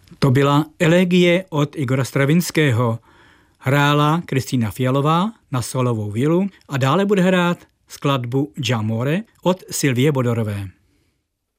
To byla Elegie od Igora Stravinského. Hrála Kristýna Fialová na solovou violu a dále bude hrát skladbu J'amore od Sylvie Bodorové.